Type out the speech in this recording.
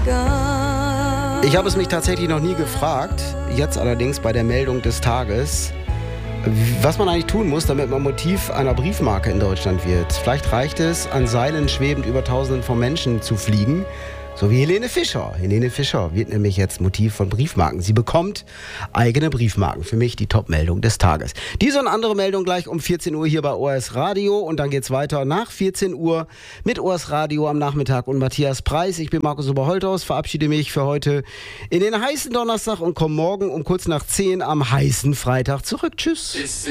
Ich habe es mich tatsächlich noch nie gefragt, jetzt allerdings bei der Meldung des Tages, was man eigentlich tun muss, damit man Motiv einer Briefmarke in Deutschland wird. Vielleicht reicht es, an Seilen schwebend über Tausenden von Menschen zu fliegen, so wie Helene Fischer. Helene Fischer wird nämlich jetzt Motiv von Briefmarken. Sie bekommt eigene Briefmarken. Für mich die Top-Meldung des Tages. Diese und andere Meldung gleich um 14 Uhr hier bei ORS Radio. Und dann geht's weiter nach 14 Uhr mit ORS Radio am Nachmittag und Matthias Preis. Ich bin Markus Oberholthaus, verabschiede mich für heute in den heißen Donnerstag und komme morgen um kurz nach 10 am heißen Freitag zurück. Tschüss.